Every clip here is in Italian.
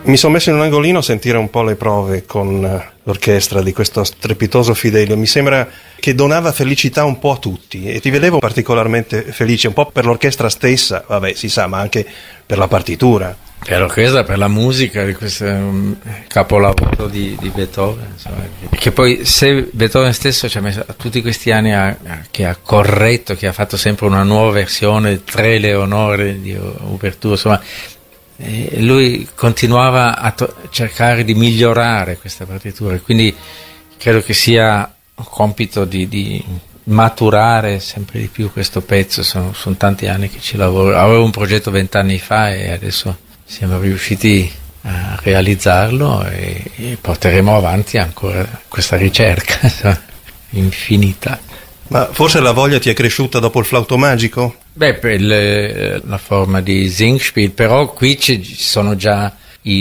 Mi sono messo in un angolino a sentire un po' le prove con l'orchestra di questo strepitoso Fidelio. Mi sembra che donava felicità un po' a tutti e ti vedevo particolarmente felice, un po' per l'orchestra stessa, vabbè si sa, ma anche per la partitura. Per l'orchestra, per la musica di questo capolavoro di Beethoven, insomma. Che poi se Beethoven stesso ci ha messo tutti questi anni che ha corretto, che ha fatto sempre una nuova versione, 3 Leonore di Ouverture, insomma, lui continuava a cercare di migliorare questa partitura, quindi credo che sia un compito di maturare sempre di più questo pezzo. Sono tanti anni che ci lavoro. Avevo un progetto 20 anni fa e adesso siamo riusciti a realizzarlo e porteremo avanti ancora questa ricerca infinita. Ma forse la voglia ti è cresciuta dopo il flauto magico? Beh, per la forma di Singspiel, però qui ci sono già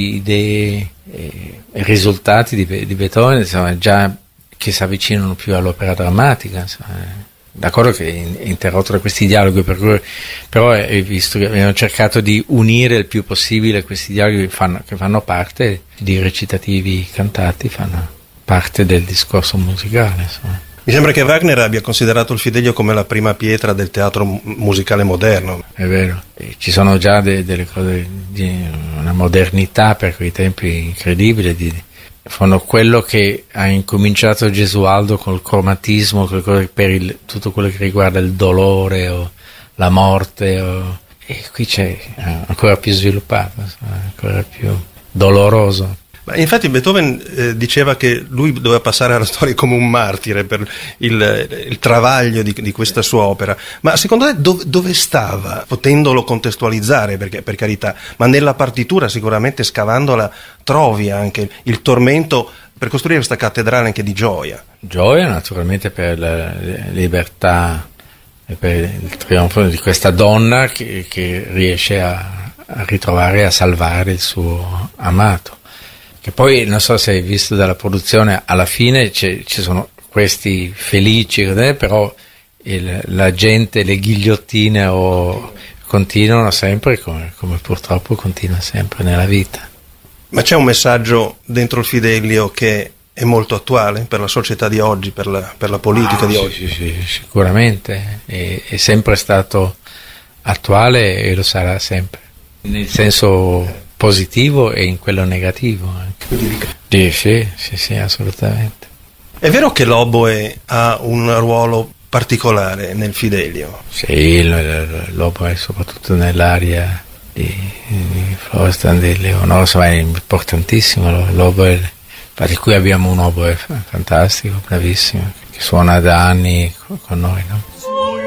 idee e risultati di Beethoven, insomma, già che si avvicinano più all'opera drammatica, insomma. D'accordo che è interrotto da questi dialoghi, però hai visto che abbiamo cercato di unire il più possibile questi dialoghi che fanno parte di recitativi cantati, fanno parte del discorso musicale, insomma. Mi sembra che Wagner abbia considerato il Fidelio come la prima pietra del teatro musicale moderno. È vero, ci sono già delle cose di una modernità per quei tempi incredibile, fanno quello che ha incominciato Gesualdo col cromatismo, per tutto quello che riguarda il dolore o la morte, e qui c'è ancora più sviluppato, ancora più doloroso. Infatti Beethoven diceva che lui doveva passare alla storia come un martire per il travaglio di questa sua opera. Ma secondo te dove stava, potendolo contestualizzare, perché per carità, ma nella partitura sicuramente scavandola trovi anche il tormento per costruire questa cattedrale anche di gioia? Gioia naturalmente per la libertà e per il trionfo di questa donna che riesce a ritrovare e a salvare il suo amato. Che poi, non so se hai visto dalla produzione, alla fine ci sono questi felici, però la gente, le ghigliottine continuano sempre, come purtroppo continua sempre nella vita. Ma c'è un messaggio dentro il Fidelio che è molto attuale per la società di oggi, per la politica di oggi? Sì, sicuramente, è sempre stato attuale e lo sarà sempre, nel senso positivo e in quello negativo anche. Sì, assolutamente. È vero che l'oboe ha un ruolo particolare nel Fidelio? Sì, l'oboe soprattutto nell'aria di Florestan di Leonore, insomma, è importantissimo l'oboe, infatti qui abbiamo un oboe fantastico, bravissimo, che suona da anni con noi, no?